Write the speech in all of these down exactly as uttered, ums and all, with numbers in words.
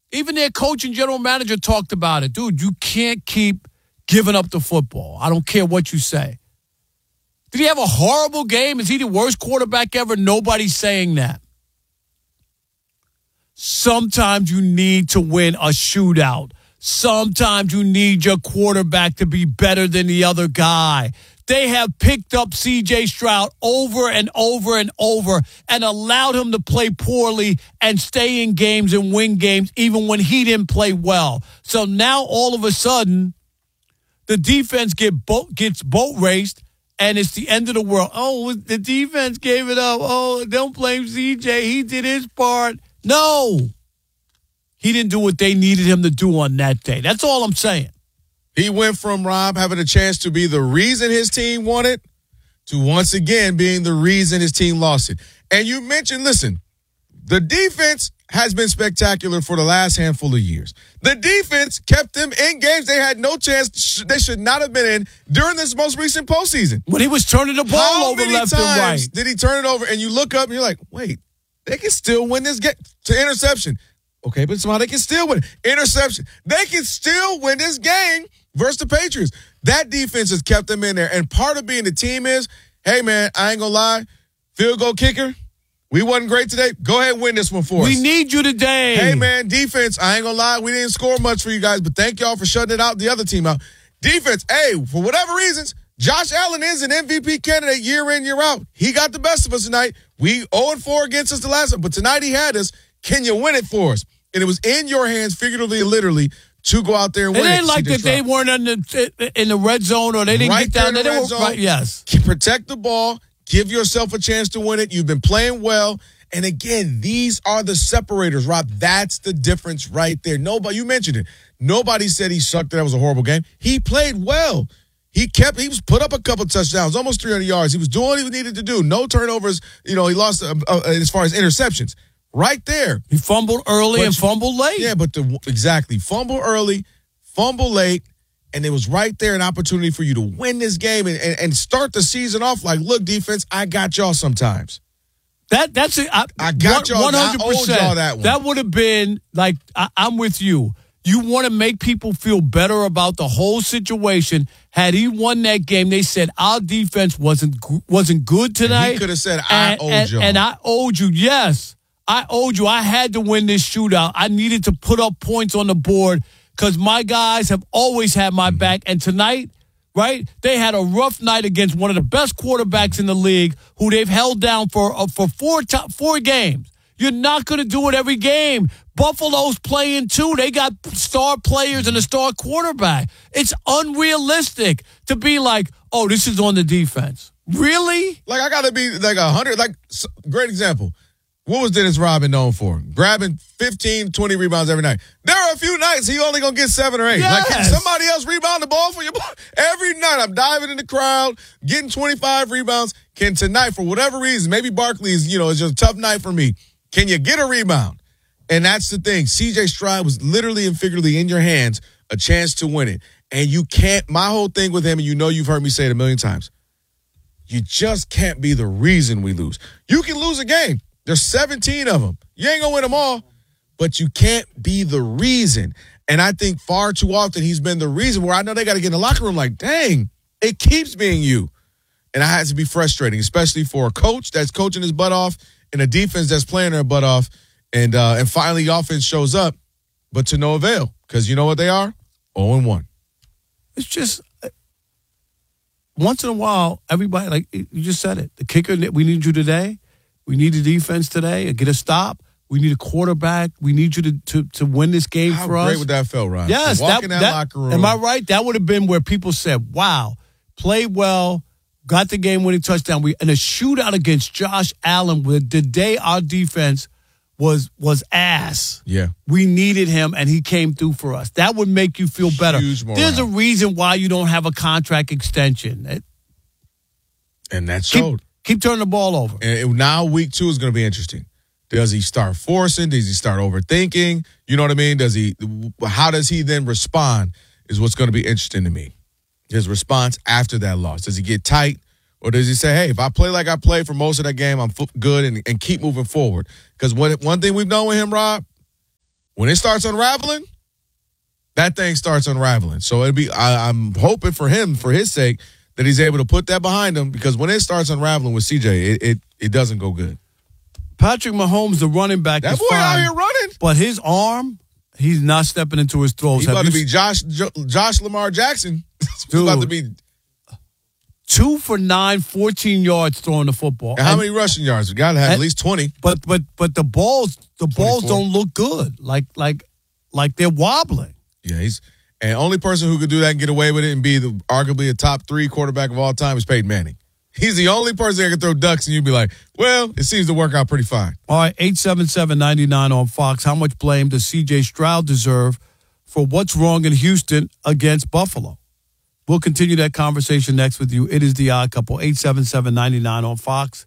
Even their coach and general manager talked about it. Dude, you can't keep giving up the football. I don't care what you say. Did he have a horrible game? Is he the worst quarterback ever? Nobody's saying that. Sometimes you need to win a shootout. Sometimes you need your quarterback to be better than the other guy. They have picked up C J Stroud over and over and over and allowed him to play poorly and stay in games and win games even when he didn't play well. So now all of a sudden, the defense get boat, gets boat raced and it's the end of the world. Oh, the defense gave it up. Oh, don't blame C J. He did his part. No. He didn't do what they needed him to do on that day. That's all I'm saying. He went from, Rob, having a chance to be the reason his team won it to once again being the reason his team lost it. And you mentioned, listen, the defense has been spectacular for the last handful of years. The defense kept them in games they had no chance, they should not have been in during this most recent postseason. When he was turning the ball How over many left times and right. did he turn it over and you look up and you're like, wait, they can still win this game to interception. Okay, but somehow they can still win. Interception. They can still win this game versus the Patriots. That defense has kept them in there. And part of being the team is, hey, man, I ain't going to lie, field goal kicker, we wasn't great today. Go ahead and win this one for us. We need you today. Hey, man, defense, I ain't going to lie, we didn't score much for you guys, but thank y'all for shutting it out, the other team out. Defense, hey, for whatever reasons, Josh Allen is an M V P candidate year in, year out. He got the best of us tonight. We oh and four against us the last one, but tonight he had us. Can you win it for us? And it was in your hands, figuratively and literally, to go out there and win it. It ain't like that they weren't in the, in the red zone or they didn't right get down there. there. In the They red were, zone. right, yes. Protect the ball. Give yourself a chance to win it. You've been playing well. And again, these are the separators, Rob. That's the difference right there. Nobody, you mentioned it. Nobody said he sucked. That was a horrible game. He played well. He kept, he was put up a couple touchdowns, almost three hundred yards. He was doing what he needed to do. No turnovers. You know, he lost uh, uh, as far as interceptions. Right there. He fumbled early but and you, fumbled late. Yeah, but the, exactly. Fumble early, fumble late, and it was right there an opportunity for you to win this game and, and, and start the season off like, look, defense, I got y'all sometimes. That That's it. I, I got y'all. one hundred percent. I owed y'all that one. That would have been, like, I, I'm with you. You want to make people feel better about the whole situation. Had he won that game, they said our defense wasn't wasn't good tonight. And he could have said, I and, owed and, y'all. And I owed you, yes. I owed you. I had to win this shootout. I needed to put up points on the board because my guys have always had my back. And tonight, right, they had a rough night against one of the best quarterbacks in the league who they've held down for uh, for four to- four games. You're not going to do it every game. Buffalo's playing too. They got star players and a star quarterback. It's unrealistic to be like, oh, this is on the defense. Really? Like, I got to be like a hundred. Like, great example. What was Dennis Rodman known for? Grabbing fifteen, twenty rebounds every night. There are a few nights he only going to get seven or eight. Yes. Like, can somebody else rebound the ball for you? Every night I'm diving in the crowd, getting twenty-five rebounds. Can tonight, for whatever reason, maybe Barkley's, you know, it's just a tough night for me. Can you get a rebound? And that's the thing. C J Stroud was literally and figuratively in your hands, a chance to win it. And you can't, my whole thing with him, and you know you've heard me say it a million times, you just can't be the reason we lose. You can lose a game. There's seventeen of them. You ain't going to win them all, but you can't be the reason. And I think far too often he's been the reason where I know they got to get in the locker room like, dang, it keeps being you. And that has to be frustrating, especially for a coach that's coaching his butt off and a defense that's playing their butt off. And uh, and finally the offense shows up, but to no avail. Because you know what they are? oh and one. It's just, once in a while, everybody, like you just said it, the kicker, we need you today. We need a defense today. Get a stop. We need a quarterback. We need you to to, to win this game How for us. How great would that feel, Ron? Yes. Walk that, in that, that locker room. Am I right? That would have been where people said, wow, played well, got the game-winning touchdown. We in a shootout against Josh Allen with the day our defense was was ass. Yeah. We needed him, and he came through for us. That would make you feel better. Huge morale. There's a reason why you don't have a contract extension. It, and that keep, showed. Keep turning the ball over. And now week two is going to be interesting. Does he start forcing? Does he start overthinking? You know what I mean? Does he? How does he then respond is what's going to be interesting to me. His response after that loss. Does he get tight? Or does he say, hey, if I play like I played for most of that game, I'm good and, and keep moving forward? Because one thing we've known with him, Rob, When it starts unraveling, that thing starts unraveling. So it'd be. I, I'm hoping for him, for his sake, that he's able to put that behind him, because when it starts unraveling with C J, it it, it doesn't go good. Patrick Mahomes, the running back, that is boy fine, out here running, but his arm, he's not stepping into his throws. He's Have about you to be Josh Josh Lamar Jackson. He's about to be two for nine, fourteen yards throwing the football. And how and, many rushing yards? We got to have and, at least twenty. But but but the balls the balls don't look good. Like like like they're wobbling. Yeah, he's and only person who could do that and get away with it and be the arguably a top three quarterback of all time is Peyton Manning. He's the only person that can throw ducks, and you'd be like, well, it seems to work out pretty fine. All right, eight seven seven, nine nine on Fox. How much blame does C J Stroud deserve for what's wrong in Houston against Buffalo? We'll continue that conversation next with you. It is The Odd Couple, eight seven seven, nine nine on Fox.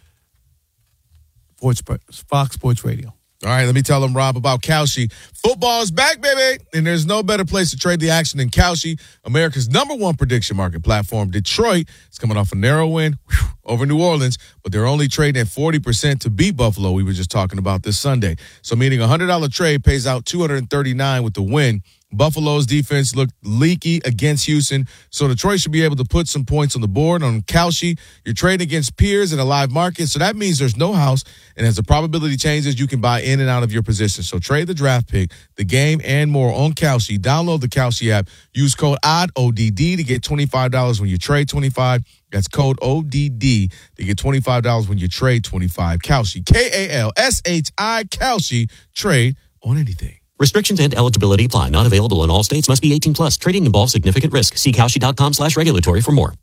Sports, Fox Sports Radio. All right, let me tell them, Rob, about Kalshi. Football is back, baby, and there's no better place to trade the action than Kalshi, America's number one prediction market platform. Detroit is coming off a narrow win whew, over New Orleans, but they're only trading at forty percent to beat Buffalo. We were just talking about this Sunday. So meaning a one hundred dollars trade pays out two hundred thirty-nine dollars with the win. Buffalo's defense looked leaky against Houston, so Detroit should be able to put some points on the board on Kalshi. You're trading against peers in a live market, so that means there's no house, and as the probability changes, you can buy in and out of your position. So trade the draft pick, the game, and more on Kalshi. Download the Kalshi app. Use code O D D, O D D, to get twenty-five dollars when you trade twenty-five dollars. That's code O D D to get twenty-five dollars when you trade twenty-five dollars. Kalshi, K A L S H I, Kalshi. Trade on anything. Restrictions and eligibility apply. Not available in all states. Must be eighteen plus. Trading involves significant risk. See Kalshi.com slash regulatory for more.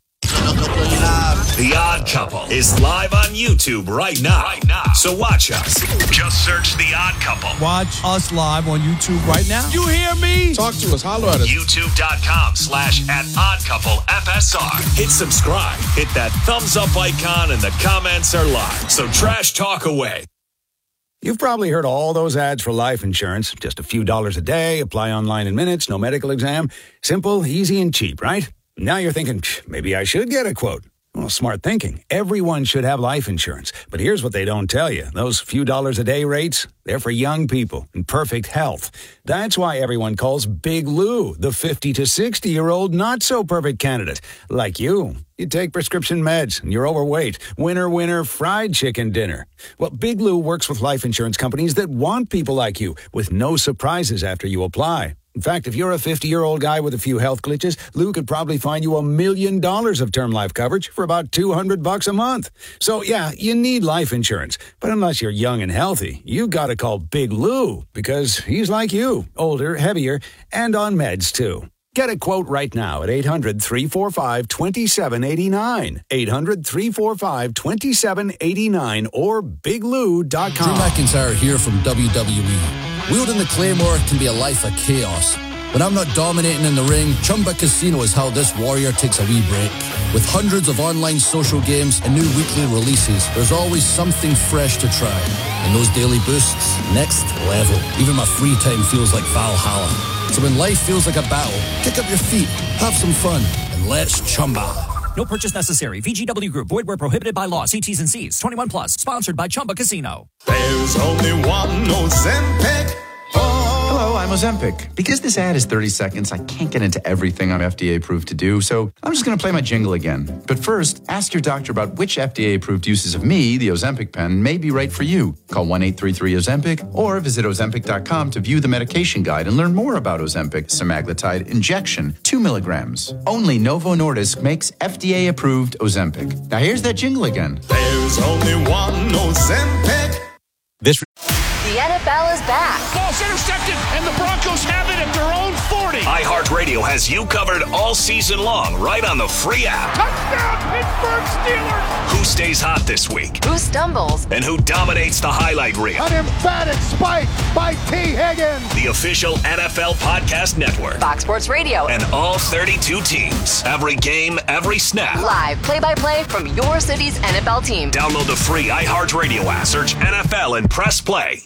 The Odd Couple is live on YouTube right now. Right now. So watch us. Just search The Odd Couple. Watch us live on YouTube right now. You hear me? Talk to us. Holler at us. YouTube.com slash at Odd Couple F S R. Hit subscribe. Hit that thumbs up icon, and the comments are live. So trash talk away. You've probably heard all those ads for life insurance. Just a few dollars a day, apply online in minutes, no medical exam. Simple, easy, and cheap, right? Now you're thinking, maybe I should get a quote. Well, smart thinking. Everyone should have life insurance. But here's what they don't tell you. Those few dollars a day rates, they're for young people in perfect health. That's why everyone calls Big Lou the fifty to sixty-year-old not-so-perfect candidate. Like you. You take prescription meds, and you're overweight. Winner, winner, fried chicken dinner. Well, Big Lou works with life insurance companies that want people like you, with no surprises after you apply. In fact, if you're a fifty-year-old guy with a few health glitches, Lou could probably find you a million dollars of term life coverage for about two hundred bucks a month. So, yeah, you need life insurance. But unless you're young and healthy, you got to call Big Lou, because he's like you, older, heavier, and on meds, too. Get a quote right now at eight hundred, three four five, two seven eight nine. eight hundred, three four five, two seven eight nine or big lou dot com. Drew McIntyre here from W W E. Wielding the Claymore can be a life of chaos. When I'm not dominating in the ring, Chumba Casino is how this warrior takes a wee break. With hundreds of online social games and new weekly releases, there's always something fresh to try. And those daily boosts, next level. Even my free time feels like Valhalla. So when life feels like a battle, kick up your feet, have some fun, and let's Chumba. No purchase necessary. V G W Group. Void where prohibited by law. See T's and C's. twenty-one plus. Sponsored by Chumba Casino. There's only one Ozempic. Oh. Hello, I'm Ozempic. Because this ad is thirty seconds, I can't get into everything I'm F D A approved to do, so I'm just going to play my jingle again. But first, ask your doctor about which F D A approved uses of me, the Ozempic pen, may be right for you. Call one eight three three Ozempic or visit Ozempic dot com to view the medication guide and learn more about Ozempic semaglutide injection, two milligrams. Only Novo Nordisk makes F D A approved Ozempic. Now here's that jingle again. There's only one Ozempic. This The N F L is back. Ball's intercepted, and the Broncos have it at their own forty. iHeartRadio has you covered all season long, right on the free app. Touchdown, Pittsburgh Steelers! Who stays hot this week? Who stumbles? And who dominates the highlight reel? An emphatic spike by T. Higgins. The official N F L Podcast Network. Fox Sports Radio. And all thirty-two teams. Every game, every snap. Live play-by-play from your city's N F L team. Download the free iHeartRadio app. Search N F L and press play.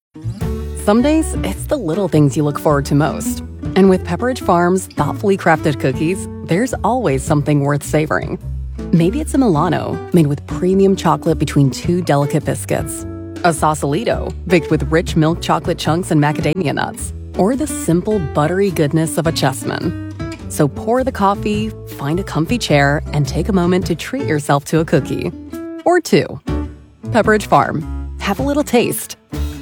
Some days, it's the little things you look forward to most. And with Pepperidge Farm's thoughtfully crafted cookies, there's always something worth savoring. Maybe it's a Milano, made with premium chocolate between two delicate biscuits. a Sausalito, baked with rich milk chocolate chunks and macadamia nuts, or the simple buttery goodness of a Chessman. So pour the coffee, find a comfy chair, and take a moment to treat yourself to a cookie. Or two. Pepperidge Farm. Have a little taste.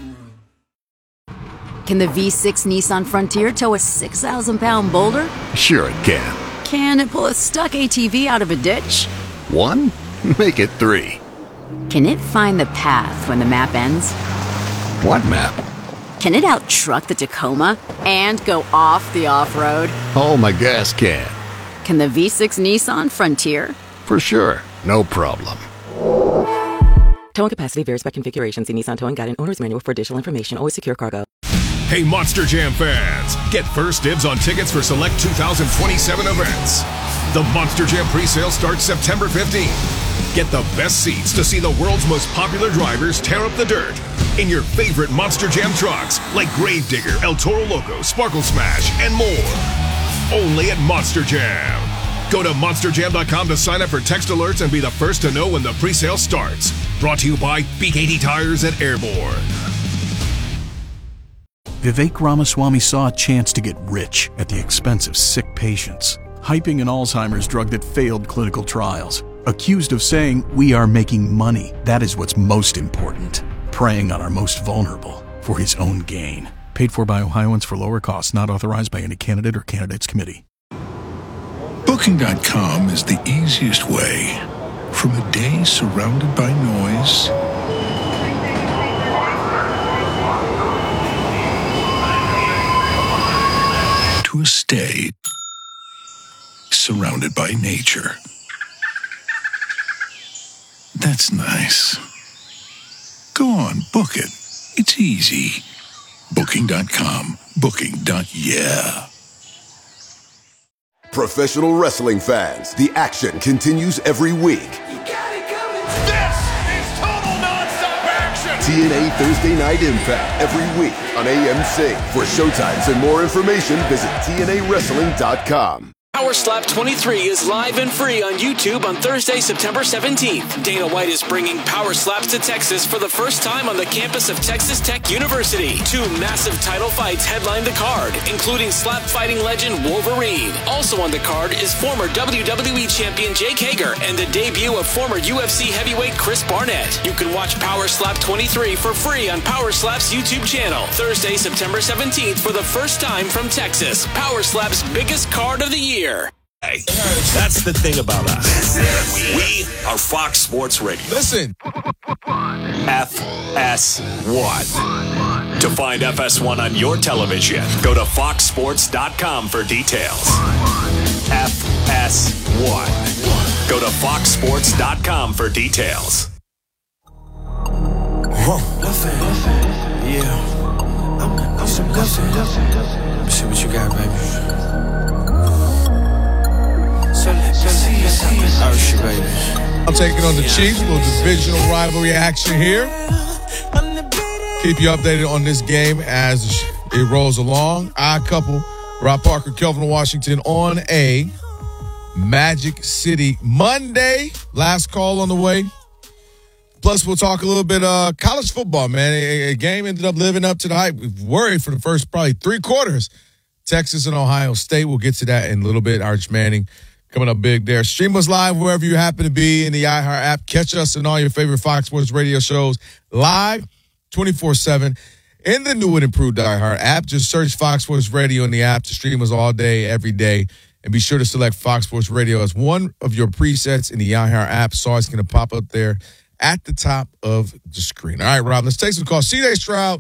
Can the V six Nissan Frontier tow a six thousand pound boulder? Sure it can. Can it pull a stuck A T V out of a ditch? One? Make it three. Can it find the path when the map ends? What map? Can it out-truck the Tacoma and go off the off-road? Oh, my gas can. Can the V six Nissan Frontier? For sure. No problem. Towing capacity varies by configuration. See Nissan Towing Guide and Owner's Manual for additional information. Always secure cargo. Hey, Monster Jam fans! Get first dibs on tickets for select two thousand twenty-seven events. The Monster Jam presale starts September fifteenth. Get the best seats to see the world's most popular drivers tear up the dirt in your favorite Monster Jam trucks like Gravedigger, El Toro Loco, Sparkle Smash, and more. Only at Monster Jam. Go to monster jam dot com to sign up for text alerts and be the first to know when the presale starts. Brought to you by B K T Tires at Airborne. Vivek Ramaswamy saw a chance to get rich at the expense of sick patients, hyping an Alzheimer's drug that failed clinical trials. Accused of saying, "We are making money. That is what's most important." Preying on our most vulnerable for his own gain. Paid for by Ohioans for lower costs, not authorized by any candidate or candidates committee. Booking dot com is the easiest way from a day surrounded by noise to a stay surrounded by nature. That's nice. Go on, book it. It's easy. Booking dot com. Booking. Yeah. Professional wrestling fans, the action continues every week. This is total nonstop action! T N A Thursday Night Impact every week on A M C. For showtimes and more information, visit T N A wrestling dot com. Power Slap twenty-three is live and free on YouTube on Thursday, September seventeenth. Dana White is bringing Power Slaps to Texas for the first time on the campus of Texas Tech University. Two massive title fights headline the card, including slap fighting legend Wolverine. Also on the card is former W W E champion Jake Hager and the debut of former U F C heavyweight Chris Barnett. You can watch Power Slap twenty-three for free on Power Slap's YouTube channel. Thursday, September seventeenth for the first time from Texas. Power Slap's biggest card of the year. Hey, that's the thing about us. We are Fox Sports Radio. Listen. F S one. To find F S one on your television, go to fox sports dot com for details. F S one. Go to fox sports dot com for details. Whoa. Yeah. I'm gonna some nothing. Let me see what you got, baby. I'm taking on the Chiefs, a little divisional rivalry action here. Keep you updated on this game as it rolls along. Odd couple, Rob Parker, Kelvin Washington on a Magic City Monday. Last call on the way. Plus, we'll talk a little bit uh, college football, man. A, a game ended up living up to the hype. We've worried for the first probably three quarters. Texas and Ohio State. We'll get to that in a little bit. Arch Manning coming up big there. Stream us live wherever you happen to be in the iHeart app. Catch us in all your favorite Fox Sports radio shows live twenty-four seven in the new and improved iHeart app. Just search Fox Sports Radio in the app to stream us all day, every day. And be sure to select Fox Sports Radio as one of your presets in the iHeart app. So it's going to pop up there at the top of the screen. All right, Rob, let's take some calls. C J Stroud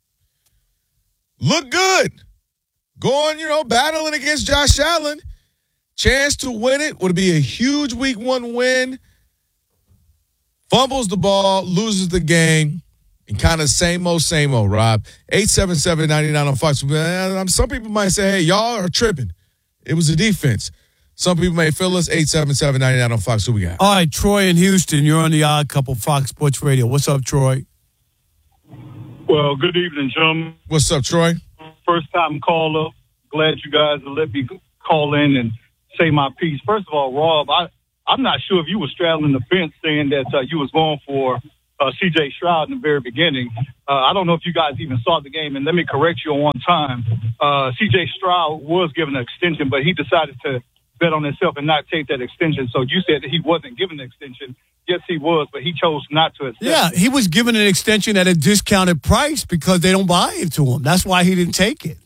look good. Going, you know, battling against Josh Allen. Chance to win it would be a huge week one win. Fumbles the ball, loses the game, and kind of same old, same old, Rob. eight seven seven, nine nine on Fox. Some people might say, hey, y'all are tripping. It was a defense. Some people may feel us. eight seven seven, nine nine on Fox. Who we got? All right, Troy in Houston. You're on the Odd Couple Fox Sports Radio. What's up, Troy? Well, good evening, gentlemen. What's up, Troy? First time caller. Glad you guys let me call in and say my piece. First of all, Rob, I, I'm not sure if you were straddling the fence saying that uh, you was going for uh, C J Stroud in the very beginning. Uh, I don't know if you guys even saw the game, and let me correct you on one time. Uh, C J Stroud was given an extension, but he decided to bet on himself and not take that extension. So you said that he wasn't given an extension. Yes, he was, but he chose not to accept Yeah, it. he was given an extension at a discounted price because they don't buy it to him. That's why he didn't take it.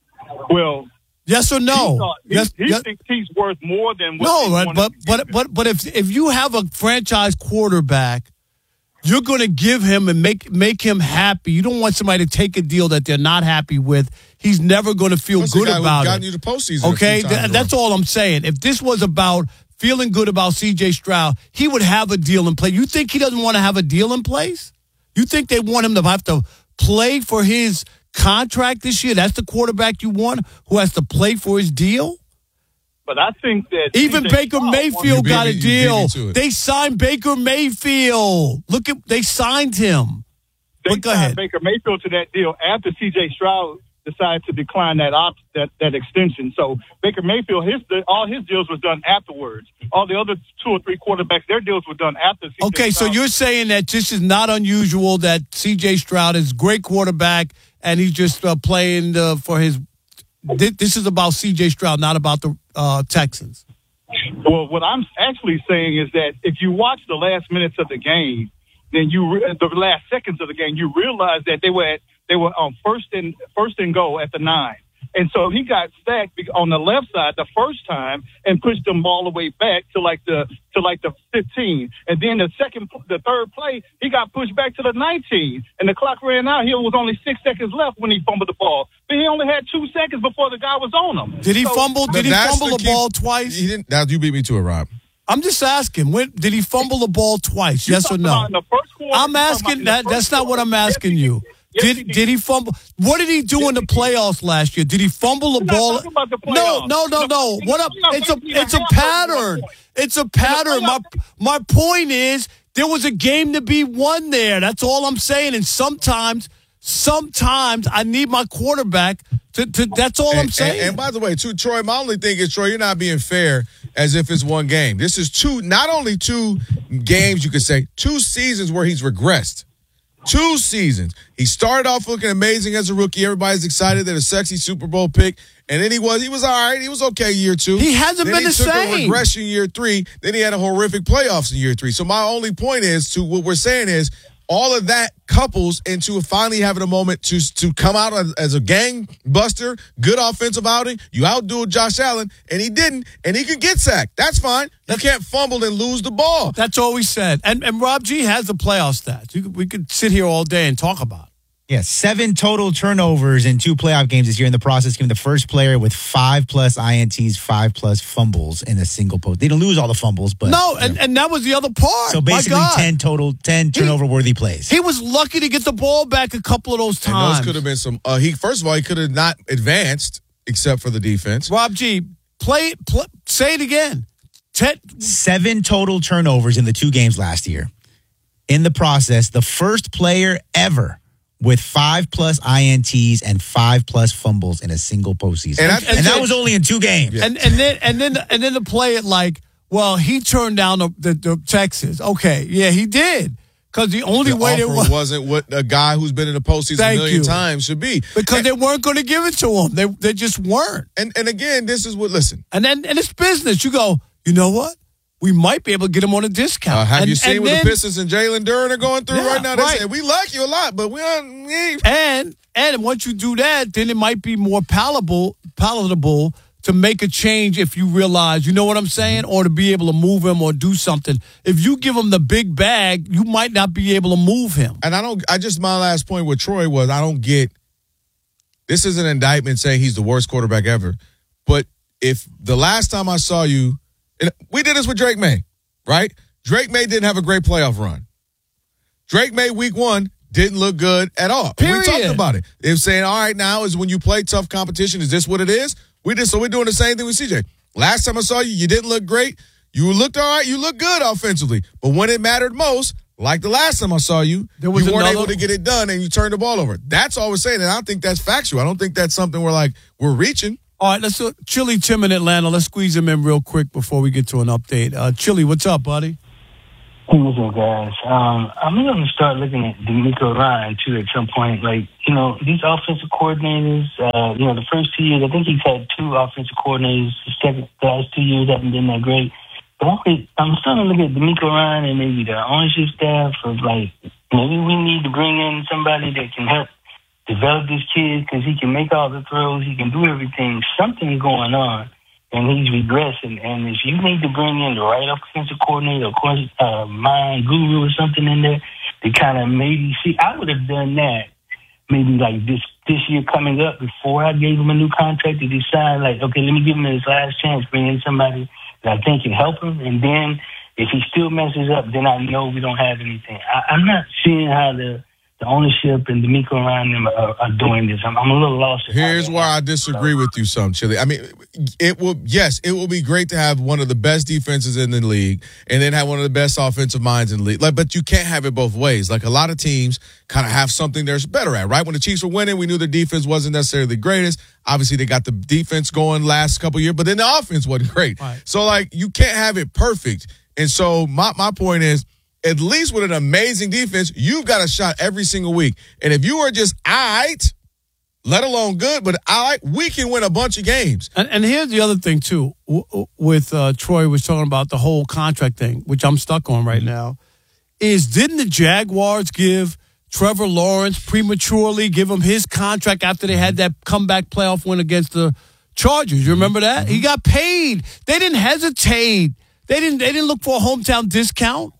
Well, yes or no? He, thought, he, yes, he yes. thinks he's worth more than what No, he right, wanted but to but give him. but but if if you have a franchise quarterback, you're going to give him and make make him happy. You don't want somebody to take a deal that they're not happy with. He's never going to feel That's good the guy who about gotten it. you the postseason. Okay, a few times Th- that's all I'm saying. If this was about feeling good about C J Stroud, he would have a deal in place. You think he doesn't want to have a deal in place? You think they want him to have to play for his contract this year? That's the quarterback you want who has to play for his deal? But I think that Even C J Baker Stroud Mayfield wants- got a You beat me- you beat deal. me to it. They signed Baker Mayfield. Look at they signed him. They But go signed ahead. Baker Mayfield to that deal after C J Stroud decided to decline that op- that that extension. So Baker Mayfield, his all his deals was done afterwards. All the other two or three quarterbacks, their deals were done after C J Okay, so Stroud. you're saying that this is not unusual that C J Stroud is a great quarterback and he's just uh, playing uh, for his. Thi- This is about C J Stroud, not about the uh, Texans. Well, what I'm actually saying is that if you watch the last minutes of the game, then you re- the last seconds of the game, you realize that they were at, they were on first and first and goal at the nine, and so he got stacked be- on the left side the first time and pushed them all the way back to like the to like the fifteen, and then the second the third play he got pushed back to the nineteen, and the clock ran out. He was only six seconds left when he fumbled the ball, but he only had two seconds before the guy was on him. Did he So- fumble? Did he That's fumble the key- ball twice? He didn't. Now you beat me to it, Rob. I'm just asking. When did he fumble the ball twice? You're Yes or talking no? about in the first quarter, I'm you're talking asking about in the that. first That's not what quarter. I'm asking Yes, he you. did. Yes, Did he did did. he fumble? What did he do Yes, in the he did. playoffs last year? Did he fumble the We're not ball? talking about the No, playoffs. no, no, no. We're What not- up? we're not It's a making a it's a half of one pattern. point. It's a pattern. My playoffs- my point is there was a game to be won there. That's all I'm saying. And sometimes, sometimes I need my quarterback to. to that's all I'm And, saying. and, and by the way, too, Troy, my only thing is, Troy, you're not being fair as if it's one game. This is two, not only two games, you could say, two seasons where he's regressed. Two seasons. He started off looking amazing as a rookie. Everybody's excited that a sexy Super Bowl pick. And then he was, he was all right. He was okay year two. He hasn't then been he the took same. a regression year three. Then he had a horrific playoffs in year three. So my only point is to what we're saying is all of that couples into finally having a moment to to come out as, as a gang buster, good offensive outing. You outdo Josh Allen, and he didn't, and he could get sacked. That's fine. You can't fumble and lose the ball. That's all we said. And and Rob G has the playoff stats. You could, we could sit here all day and talk about it. Yeah, seven total turnovers in two playoff games this year. In the process, came the first player with five plus I N Ts, five plus fumbles in a single post. They didn't lose all the fumbles, but No, and, and that was the other part. so My basically God. ten total, ten turnover worthy plays. He was lucky to get the ball back a couple of those And times. those could have been some. Uh, he first of all, he could have not advanced except for the defense. Rob G, play, play say it again. Ten, Seven total turnovers in the two games last year. In the process, the first player ever with five plus I N Ts and five plus fumbles in a single postseason. And And, I- and that so- was only in two games. and and then and then and then to play it like, well, he turned down the, the, the Texas. Okay, yeah, he did because the only The way they offer were wasn't what a guy who's been in the postseason Thank a million you. times should be. because and, they weren't going to give it to him. They they just weren't. and and again, this is what. Listen, And then and it's business. You go, you know what? We might be able to get him on a discount. uh, have and, you seen and what then, the Pistons and Jalen Duren are going through Yeah, right now? They right. say we like you a lot, but we don't. eh." And and once you do that, then it might be more palatable palatable to make a change if you realize, you know what I'm saying, or to be able to move him or do something. If you give him the big bag, you might not be able to move him. And I don't. I just my last point with Troy was I don't get. This is an indictment saying he's the worst quarterback ever, but if the last time I saw you, and we did this with Drake May, right? Drake May didn't have a great playoff run. Drake May week one didn't look good at all. Period. We talked about it. They were saying, all right, now is when you play tough competition. Is this what it is? We did. So we're doing the same thing with C J. Last time I saw you, you didn't look great. You looked all right. You looked good offensively. But when it mattered most, like the last time I saw you, There was you weren't another- able to get it done and you turned the ball over. That's all we're saying. And I don't think that's factual. I don't think that's something we're like, we're reaching. All right, let's do Chili Tim in Atlanta. Let's squeeze him in real quick before we get to an update. Uh, Chili, what's up, buddy? Hey, what's up, guys? Um, I'm going to start looking at D'Amico Ryan, too, at some point. Like, you know, these offensive coordinators, uh, you know, the first two years, I think he's had two offensive coordinators. The second, the last two years haven't been that great. But I'm, I'm starting to look at D'Amico Ryan and maybe the ownership staff of, like, maybe we need to bring in somebody that can help develop this kid because he can make all the throws. He can do everything. Something's going on. And he's regressing. And if you need to bring in the right offensive coordinator, of course, uh, mind guru or something in there to kind of maybe see, I would have done that maybe like this this year coming up before I gave him a new contract to decide, like, okay, let me give him his last chance, bring in somebody that I think can help him. And then if he still messes up, then I know we don't have anything. I, I'm not seeing how the The ownership and D'Amico around them are, are doing this. I'm, I'm a little lost. Here's why I disagree with you some, Chili. I mean, it will, yes, it will be great to have one of the best defenses in the league and then have one of the best offensive minds in the league. Like, but you can't have it both ways. Like, a lot of teams kind of have something they're better at, right? When the Chiefs were winning, we knew the defense wasn't necessarily the greatest. Obviously, they got the defense going last couple of years, but then the offense wasn't great. Right. So, like, you can't have it perfect. And so my, my point is, at least with an amazing defense, you've got a shot every single week. And if you are just all right, let alone good, but all right, we can win a bunch of games. And, and here's the other thing, too, w- with uh, Troy was talking about the whole contract thing, which I'm stuck on right now, is didn't the Jaguars give Trevor Lawrence prematurely, give him his contract after they had that comeback playoff win against the Chargers? You remember that? Mm-hmm. He got paid. They didn't hesitate. They didn't, they didn't look for a hometown discount.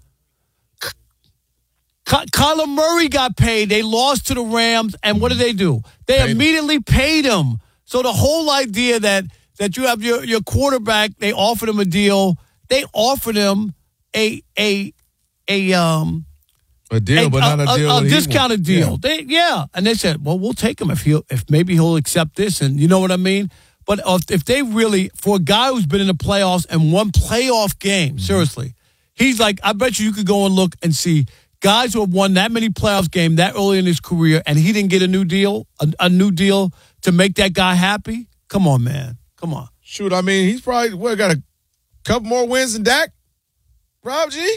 Kyler Murray got paid. They lost to the Rams, and what did they do? They paid immediately him. paid him. So the whole idea that that you have your, your quarterback, they offered him a deal. They offered him a a a um a deal, a, but not a, a deal. A, a discounted deal. Yeah. They, yeah, and they said, "Well, we'll take him if he if maybe he'll accept this." And you know what I mean? But if, if they really, for a guy who's been in the playoffs and won playoff game, mm-hmm. seriously, he's like, I bet you you could go and look and see guys who have won that many playoffs game that early in his career, and he didn't get a new deal, a, a new deal to make that guy happy. Come on, man. Come on. Shoot, I mean, he's probably well, got a couple more wins than Dak. Rob G.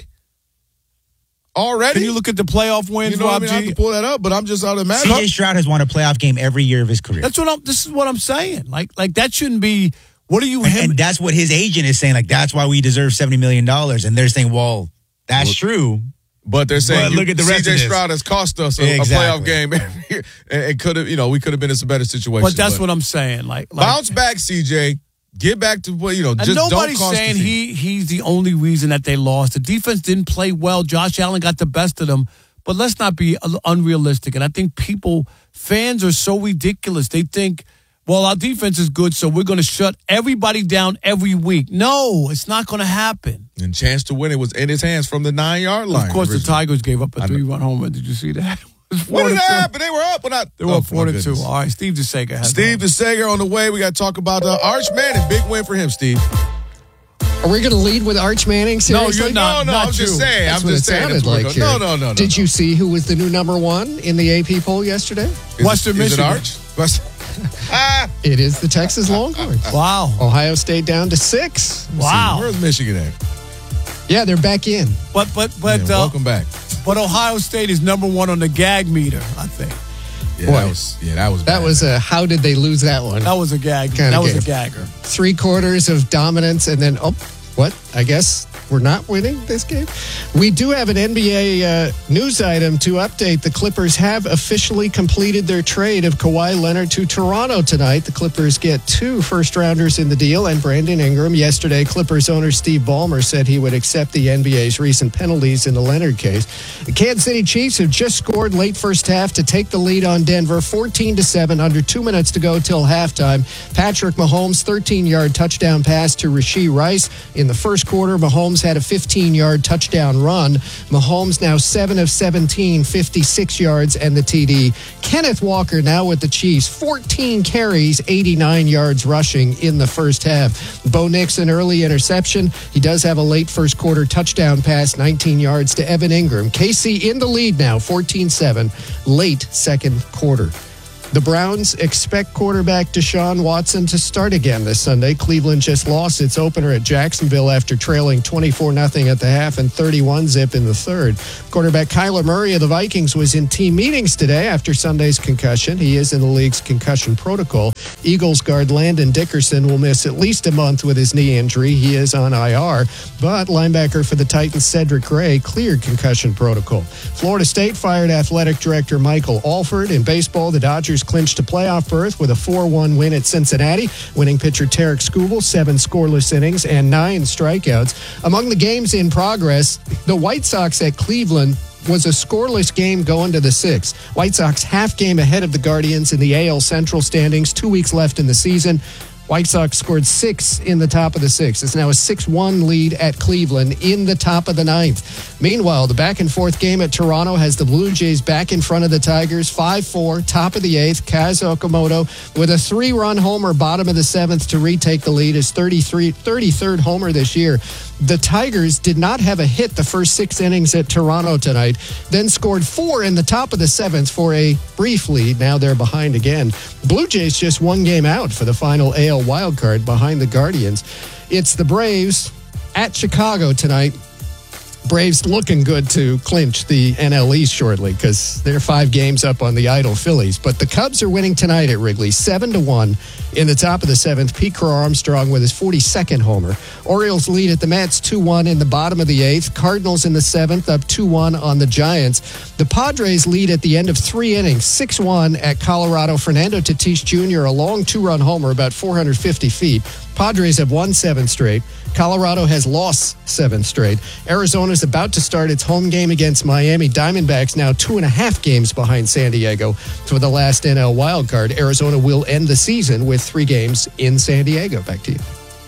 Already? Can you look at the playoff wins, you know Rob what I mean? G? I have to pull that up, but I'm just out of math. C J Stroud has won a playoff game every year of his career. That's what I'm. This is what I'm saying. Like, like that shouldn't be. What are you? And, him? and that's what his agent is saying. Like, that's why we deserve seventy million dollars. And they're saying, well, that's well, true. But they're saying, but look at the rest C J of this. Stroud has cost us a, exactly. a playoff game. And it could have, you know, we could have been in some better situations. But that's but what I'm saying. Like, like bounce back, C J. Get back to what, you know, just and nobody's don't cost saying he he's the only reason that they lost. The defense didn't play well. Josh Allen got the best of them. But let's not be unrealistic. And I think people, fans are so ridiculous. They think, well, our defense is good, so we're going to shut everybody down every week. No, it's not going to happen. And chance to win it was in his hands from the nine-yard line. Of course, originally. the Tigers gave up a three-run homer. Did you see that? What did that happen? They were up. But not, they were oh, up four to two. All right, Steve DeSager has Steve DeSager on the way. We got to talk about uh, Arch Manning. Big win for him, Steve. Are we going to lead with Arch Manning? Seriously? No, you're not. No, no, not I'm just you. saying. That's I'm what just it saying. sounded like here. No, no, no, no. Did no. you see who was the new number one in the A P poll yesterday? Is Western it, Michigan. Is it Arch? West- ah. It is the Texas Longhorns. Wow. Ohio State down to six. Wow. Where's Michigan at? Yeah, they're back in. But but but yeah, uh, welcome back. But Ohio State is number one on the gag meter, I think. Yeah, Boy, that was yeah, that was that bad. was a how did they lose that one? That was a gag. Kind that of was game. a gagger. Three quarters of dominance, and then oh, what? I guess we're not winning this game. We do have an N B A uh, news item to update. The Clippers have officially completed their trade of Kawhi Leonard to Toronto tonight. The Clippers get two first-rounders in the deal and Brandon Ingram. Yesterday, Clippers owner Steve Ballmer said he would accept the N B A's recent penalties in the Leonard case. The Kansas City Chiefs have just scored late first half to take the lead on Denver, fourteen to seven, under two minutes to go till halftime. Patrick Mahomes' thirteen-yard touchdown pass to Rashee Rice. In the first quarter, Mahomes had a fifteen-yard touchdown run. Mahomes now seven of seventeen, fifty-six yards and the T D. Kenneth Walker now with the Chiefs, fourteen carries, eighty-nine yards rushing in the first half. Bo Nix, an early interception. He does have a late first quarter touchdown pass, nineteen yards to Evan Ingram. K C in the lead now, fourteen seven, late second quarter. The Browns expect quarterback Deshaun Watson to start again this Sunday. Cleveland just lost its opener at Jacksonville after trailing twenty-four nothing at the half and thirty-one zip in the third. Quarterback Kyler Murray of the Vikings was in team meetings today after Sunday's concussion. He is in the league's concussion protocol. Eagles guard Landon Dickerson will miss at least a month with his knee injury. He is on I R, but linebacker for the Titans Cedric Gray cleared concussion protocol. Florida State fired athletic director Michael Alford. In baseball, the Dodgers clinched a playoff berth with a four one win at Cincinnati. Winning pitcher Tarek Skubal, seven scoreless innings and nine strikeouts. Among the games in progress, the White Sox at Cleveland was a scoreless game going to the sixth. White Sox half game ahead of the Guardians in the A L Central standings. Two weeks left in the season. White Sox scored six in the top of the sixth. It's now a six one lead at Cleveland in the top of the ninth. Meanwhile, the back-and-forth game at Toronto has the Blue Jays back in front of the Tigers, five four, top of the eighth. Kaz Okamoto with a three-run homer, bottom of the seventh, to retake the lead, his thirty-three, thirty-third homer this year. The Tigers did not have a hit the first six innings at Toronto tonight, then scored four in the top of the seventh for a brief lead. Now they're behind again. Blue Jays just one game out for the final A L wildcard behind the Guardians. It's the Braves at Chicago tonight. Braves looking good to clinch the N L East shortly because they're five games up on the idle Phillies. But the Cubs are winning tonight at Wrigley, seven to one. In the top of the seventh, Pete Crow Armstrong with his forty-second homer. Orioles lead at the Mets two one in the bottom of the eighth. Cardinals in the seventh up two one on the Giants. The Padres lead at the end of three innings, six one at Colorado. Fernando Tatis Junior, a long two-run homer, about four hundred fifty feet. Padres have won seven straight. Colorado has lost seven straight. Arizona's about to start its home game against Miami. Diamondbacks now two and a half games behind San Diego for the last N L wildcard. Arizona will end the season with three games in San Diego. Back to you.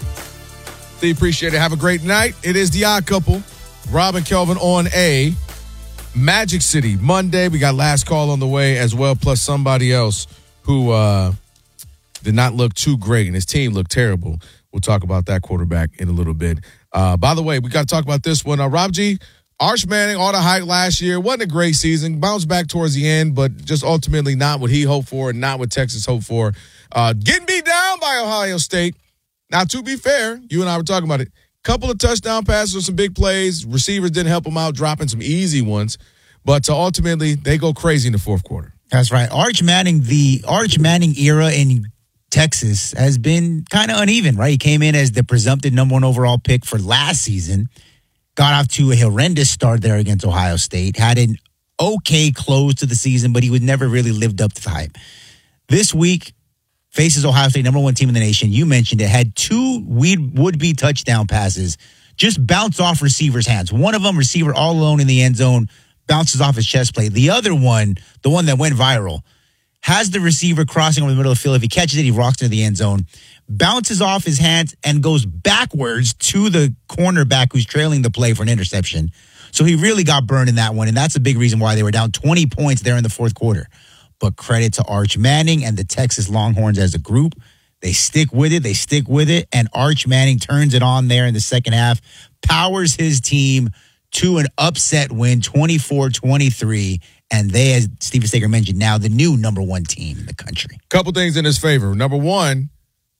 We appreciate it. Have a great night. It is the Odd Couple. Rob and Kelvin on a Magic City Monday. We got last call on the way as well, plus somebody else who uh, did not look too great, and his team looked terrible. We'll talk about that quarterback in a little bit. Uh, by the way, we got to talk about this one. Uh, Rob G, Arch Manning, all the hype last year. Wasn't a great season. Bounced back towards the end, but just ultimately not what he hoped for and not what Texas hoped for. Uh, getting beat down by Ohio State. Now, to be fair, you and I were talking about it. Couple of touchdown passes or some big plays. Receivers didn't help him out, dropping some easy ones. But uh, ultimately, they go crazy in the fourth quarter. That's right. Arch Manning, the Arch Manning era in Texas has been kind of uneven, right? He came in as the presumptive number one overall pick for last season, got off to a horrendous start there against Ohio State, had an okay close to the season, but he would never really lived up to the hype. This week, faces Ohio State, number one team in the nation. You mentioned it, had two would-be touchdown passes just bounce off receivers' hands. One of them, receiver all alone in the end zone, bounces off his chest plate. The other one, the one that went viral, has the receiver crossing over the middle of the field. If he catches it, he rocks into the end zone, bounces off his hands, and goes backwards to the cornerback who's trailing the play for an interception. So he really got burned in that one, and that's a big reason why they were down twenty points there in the fourth quarter. But credit to Arch Manning and the Texas Longhorns as a group. They stick with it, they stick with it, and Arch Manning turns it on there in the second half, powers his team to an upset win, twenty-four twenty-three. And they, as Steven Staker mentioned, now the new number one team in the country. Couple things in his favor. Number one,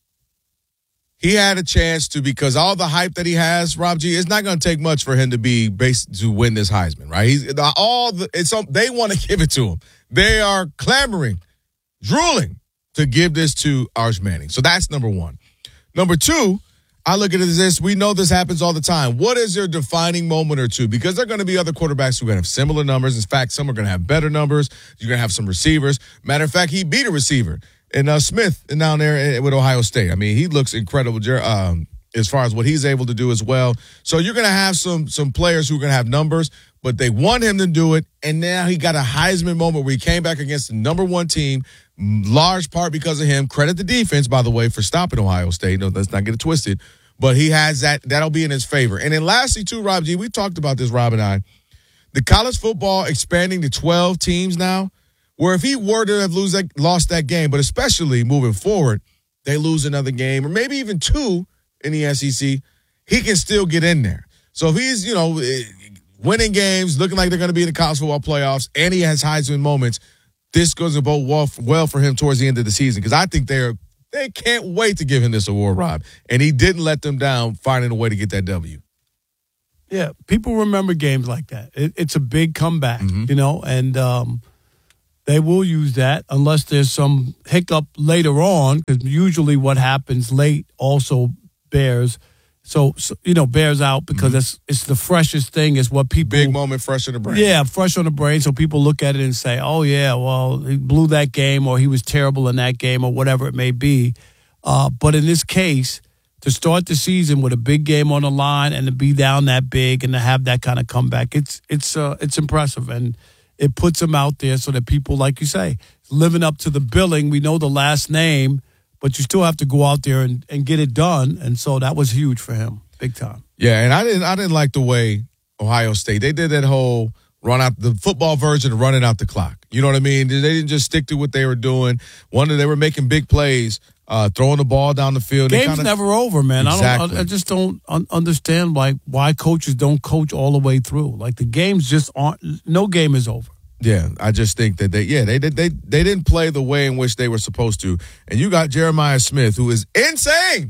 he had a chance to, because all the hype that he has, Rob G, it's not going to take much for him to be based to win this Heisman, right? He's all the, it's they want to give it to him. They are clamoring, drooling to give this to Arch Manning. So that's number one. Number two, I look at it as this. We know this happens all the time. What is your defining moment or two? Because there are going to be other quarterbacks who are going to have similar numbers. In fact, some are going to have better numbers. You're going to have some receivers. Matter of fact, he beat a receiver in uh, Smith down there with Ohio State. I mean, he looks incredible um, as far as what he's able to do as well. So you're going to have some some players who are going to have numbers, but they want him to do it. And now he got a Heisman moment where he came back against the number one team, large part because of him. Credit the defense, by the way, for stopping Ohio State. No, let's not get it twisted. But he has that. That'll be in his favor. And then lastly, too, Rob G, we talked about this, Rob and I. The college football expanding to twelve teams now, where if he were to have lose that, lost that game, but especially moving forward, they lose another game or maybe even two in the S E C, he can still get in there. So if he's, you know, winning games, looking like they're going to be in the college football playoffs, and he has Heisman moments, this goes to bode well, well for him towards the end of the season because I think they're they can't wait to give him this award, Rob. And he didn't let them down, finding a way to get that W. Yeah, people remember games like that. It, it's a big comeback, mm-hmm. you know, and um, they will use that unless there's some hiccup later on, because usually what happens late also bears. So, so you know, bears out because mm-hmm. it's it's the freshest thing. Is what people big moment, fresh on the brain. Yeah, fresh on the brain. So people look at it and say, "Oh yeah, well he blew that game, or he was terrible in that game, or whatever it may be." Uh, but in this case, to start the season with a big game on the line and to be down that big and to have that kind of comeback, it's it's uh, it's impressive, and it puts him out there so that people, like you say, living up to the billing. We know the last name, but you still have to go out there and, and get it done. And so that was huge for him, big time. Yeah, and I didn't I didn't like the way Ohio State, they did that whole run out, the football version of running out the clock. You know what I mean? They didn't just stick to what they were doing. One, they were making big plays, uh, throwing the ball down the field. Game's kinda, never over, man. Exactly. I don't. I just don't un- understand like why coaches don't coach all the way through. Like the games just aren't. No game is over. Yeah, I just think that they, yeah, they did, they, they didn't play the way in which they were supposed to. And you got Jeremiah Smith, who is insane.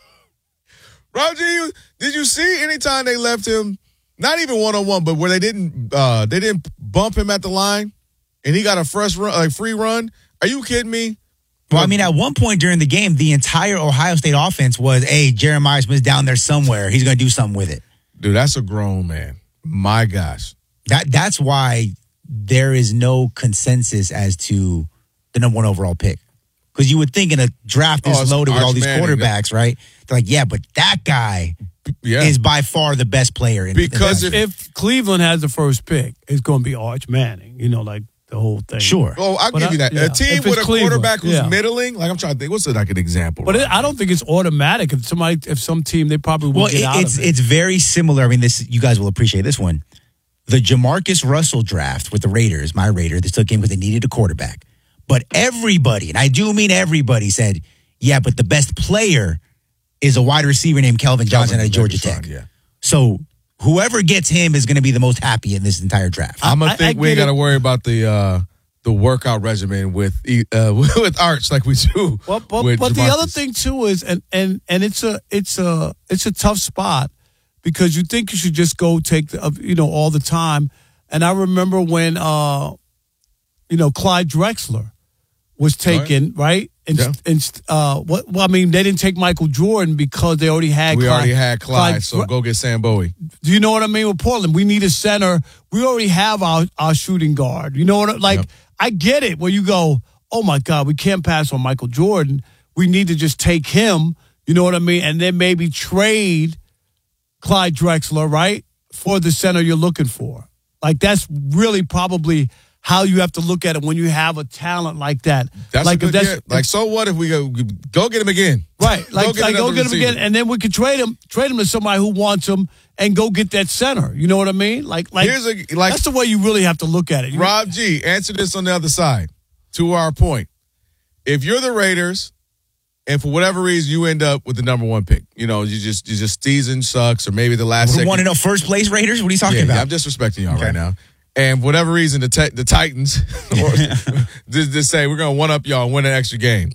Rob G, did you see anytime they left him, not even one on one, but where they didn't, uh, they didn't bump him at the line, and he got a fresh run, like free run? Are you kidding me? Well, I mean, at one point during the game, the entire Ohio State offense was, "Hey, Jeremiah Smith's down there somewhere. He's going to do something with it." Dude, that's a grown man. My gosh, that that's why there is no consensus as to the number one overall pick. Because you would think in a draft this oh, loaded with all these Manning, quarterbacks, yeah. right? They're like, yeah, but that guy yeah. is by far the best player. In because the if, if Cleveland has the first pick, it's going to be Arch Manning, you know, like the whole thing. Sure. Oh, I'll but give I, you that. Yeah. A team if with a Cleveland, quarterback who's yeah. middling, like I'm trying to think, what's like an example? But right? it, I don't think it's automatic. If somebody, if some team, they probably will well, get it, out it's, of it. It's very similar. I mean, this you guys will appreciate this one. The Jamarcus Russell draft with the Raiders, my Raiders, they took him because they needed a quarterback. But everybody, and I do mean everybody, said, yeah, but the best player is a wide receiver named Kelvin Johnson Kelvin, at Georgia Tech. Fine, yeah. So whoever gets him is going to be the most happy in this entire draft. I'm going to think I we ain't got to it. worry about the uh, the workout regimen with uh, with Arch like we do. Well, but with but the Jamarcus. other thing too is, and, and, and it's a it's a it's a tough spot because you think you should just go take the, you know all the time. And I remember when uh, you know Clyde Drexler was taken, right? right? And, Yeah. and uh, what? Well, I mean, they didn't take Michael Jordan because they already had. We Clyde, already had Clyde, Clyde, so go get Sam Bowie. Do you know what I mean with Portland? We need a center. We already have our, our shooting guard. You know what? I, like Yep. I get it. Where you go, oh my God, we can't pass on Michael Jordan. We need to just take him. You know what I mean? And then maybe trade Clyde Drexler, right, for the center you're looking for. Like that's really probably how you have to look at it when you have a talent like that. That's like a if good, that's yeah. Like so what if we go go get him again? right. Like go get, like, go another get him receiver. again, and then we could trade him, trade him to somebody who wants him, and go get that center. You know what I mean? Like like, Here's a, like that's the way you really have to look at it. You- Rob G, answer this on the other side. To our point, if you're the Raiders, and for whatever reason you end up with the number one pick, you know you just you just season sucks, or maybe the last. We want to know first place Raiders? What are you talking yeah, about? Yeah, I'm disrespecting y'all Okay. right now. And for whatever reason, the te- the Titans just, just say we're going to one up y'all and win an extra game.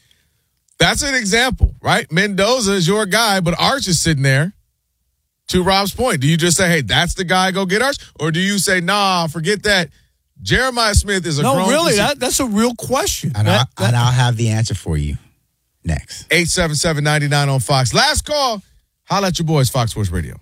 That's an example, right? Mendoza is your guy, but Arch is sitting there. To Rob's point, do you just say, "Hey, that's the guy, go get Arch," or do you say, "Nah, forget that"? Jeremiah Smith is a no, grown really, receiver. that, that's a real question. And, That- I, and I'll have the answer for you next. eight seven seven, nine nine on Fox. Last call. Holla at your boys, Fox Sports Radio.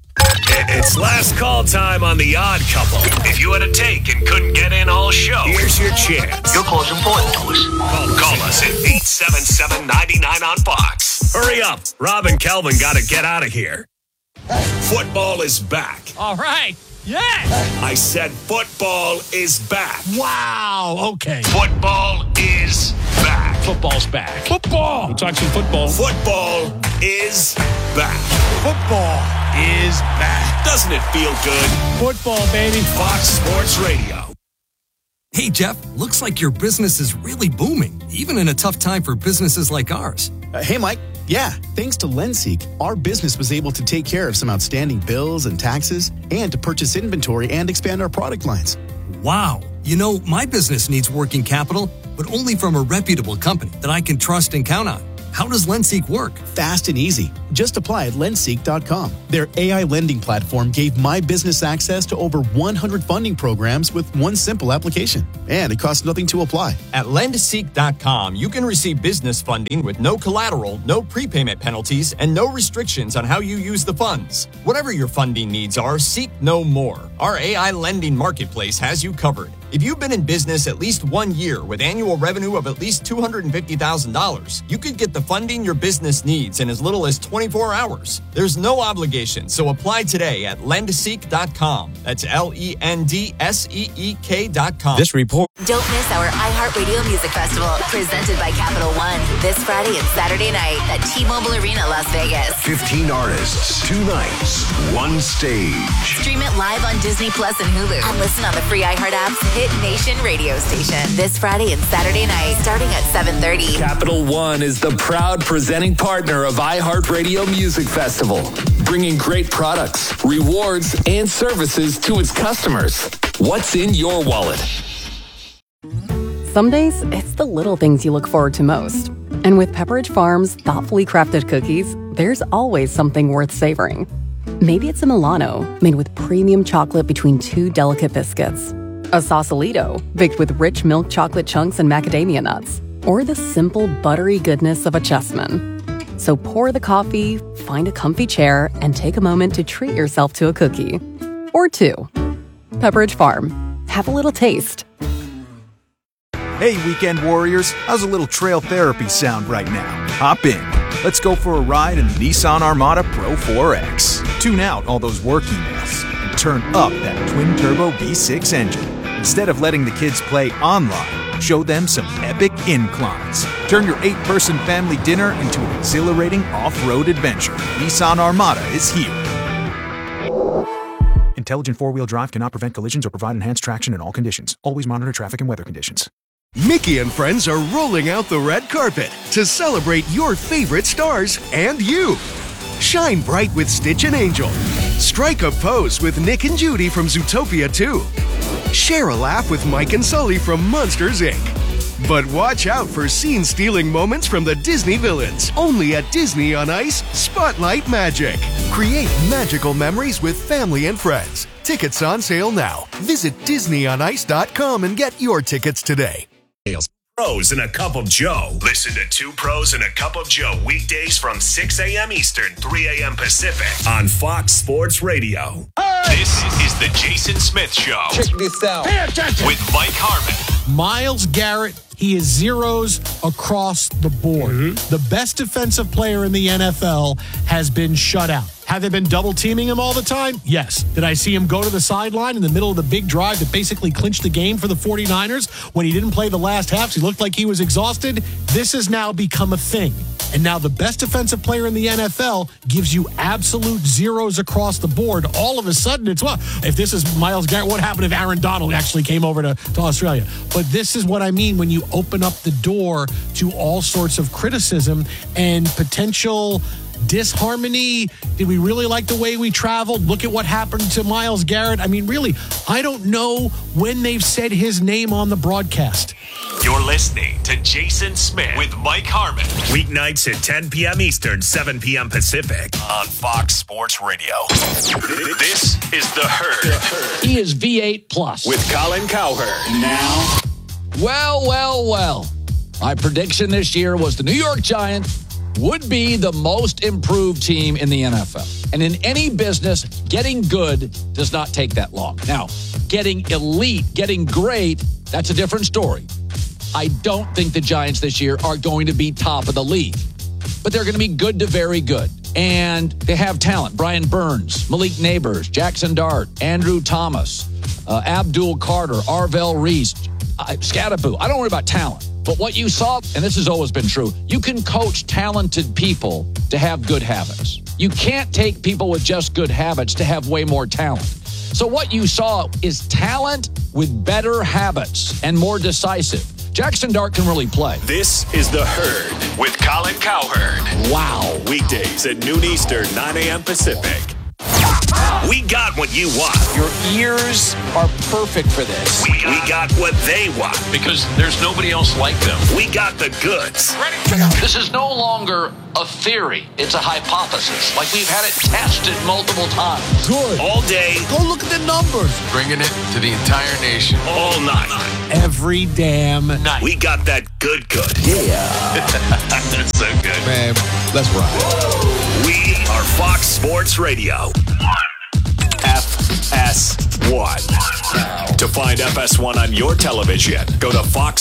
It's last call time on The Odd Couple. If you had a take and couldn't get in all show, here's your chance. Your call's important to us. Call, call us at eight seven seven, nine nine on Fox. Hurry up. Rob and Kelvin got to get out of here. Football is back. All right. Yes. I said football is back. Wow. Okay. Football is back. Football's back. Football. We'll talk some football. Football is back. Football is back. Doesn't it feel good? Football, baby. Fox Sports Radio. Hey, Jeff, looks like your business is really booming, even in a tough time for businesses like ours. Uh, hey, Mike. Yeah, thanks to Lenseek, our business was able to take care of some outstanding bills and taxes and to purchase inventory and expand our product lines. Wow. You know, my business needs working capital, but only from a reputable company that I can trust and count on. How does LendSeek work? Fast and easy. Just apply at lendseek dot com. Their A I lending platform gave my business access to over one hundred funding programs with one simple application. And it costs nothing to apply. At lendseek dot com, you can receive business funding with no collateral, no prepayment penalties, and no restrictions on how you use the funds. Whatever your funding needs are, seek no more. Our A I lending marketplace has you covered. If you've been in business at least one year with annual revenue of at least two hundred fifty thousand dollars, you could get the funding your business needs in as little as twenty-four hours. There's no obligation, so apply today at lendseek dot com. That's L E N D S E E K dot com. This report. Don't miss our iHeartRadio Music Festival, presented by Capital One, this Friday and Saturday night at T-Mobile Arena, Las Vegas. fifteen artists, two nights, one stage. Stream it live on Disney Plus and Hulu, and listen on the free iHeart app's Hit Nation radio station this Friday and Saturday night, starting at seven thirty. Capital One is the proud presenting partner of iHeartRadio Music Festival, bringing great products, rewards, and services to its customers. What's in your wallet? Some days, it's the little things you look forward to most. And with Pepperidge Farm's thoughtfully crafted cookies, there's always something worth savoring. Maybe it's a Milano, made with premium chocolate between two delicate biscuits. A Sausalito, baked with rich milk chocolate chunks and macadamia nuts. Or the simple, buttery goodness of a Chessman. So pour the coffee, find a comfy chair, and take a moment to treat yourself to a cookie. Or two. Pepperidge Farm. Have a little taste. Hey, weekend warriors, how's a little trail therapy sound right now? Hop in. Let's go for a ride in the Nissan Armada Pro four X. Tune out all those work emails and turn up that twin-turbo V six engine. Instead of letting the kids play online, show them some epic inclines. Turn your eight-person family dinner into an exhilarating off-road adventure. Nissan Armada is here. Intelligent four-wheel drive cannot prevent collisions or provide enhanced traction in all conditions. Always monitor traffic and weather conditions. Mickey and friends are rolling out the red carpet to celebrate your favorite stars and you. Shine bright with Stitch and Angel. Strike a pose with Nick and Judy from Zootopia two. Share a laugh with Mike and Sully from Monsters, Incorporated. But watch out for scene-stealing moments from the Disney villains. Only at Disney on Ice, Spotlight Magic. Create magical memories with family and friends. Tickets on sale now. Visit disney on ice dot com and get your tickets today. Pros and a Cup of Joe. Listen to Two Pros and a Cup of Joe weekdays from six a.m. Eastern, three a.m. Pacific on Fox Sports Radio. Hey! This is the Jason Smith Show. Check this out. With Mike Harmon. Myles Garrett, he is zeros across the board. Mm-hmm. The best defensive player in the N F L has been shut out. Have they been double teaming him all the time? Yes. Did I see him go to the sideline in the middle of the big drive that basically clinched the game for the 49ers when he didn't play the last half? He looked like he was exhausted. This has now become a thing. And now the best defensive player in the N F L gives you absolute zeros across the board. All of a sudden, it's, well, if this is Myles Garrett, what happened if Aaron Donald actually came over to, to Australia? But this is what I mean when you open up the door to all sorts of criticism and potential disharmony. Did we really like the way we traveled? Look at what happened to Myles Garrett. I mean, really, I don't know when they've said his name on the broadcast. You're listening to Jason Smith with Mike Harmon. Weeknights at ten p.m. Eastern, seven p.m. Pacific on Fox Sports Radio. This is The Herd. He is V eight plus. With Colin Cowherd. Now. Well, well, well. My prediction this year was the New York Giants would be the most improved team in the N F L. And in any business, getting good does not take that long. Now, getting elite, getting great, that's a different story. I don't think the Giants this year are going to be top of the league, but they're going to be good to very good. And they have talent. Brian Burns, Malik Neighbors, Jackson Dart, Andrew Thomas, uh, Abdul Carter, Arvell Reese, uh, Scattaboo. I don't worry about talent. But what you saw, and this has always been true, you can coach talented people to have good habits. You can't take people with just good habits to have way more talent. So what you saw is talent with better habits and more decisive. Jackson Dart can really play. This is The Herd with Colin Cowherd. Wow. Weekdays at noon Eastern, nine a.m. Pacific. We got what you want. Your ears are perfect for this. We, we got what they want. Because there's nobody else like them. We got the goods. Ready? This is no longer a theory. It's a hypothesis. Like we've had it tested multiple times. Good. All day. Go look at the numbers. Bringing it to the entire nation. All night. Every damn night. We got that good good. Yeah. That's so good. Man, let's ride. We are Fox Sports Radio. F S one. To find F S one on your television, go to fox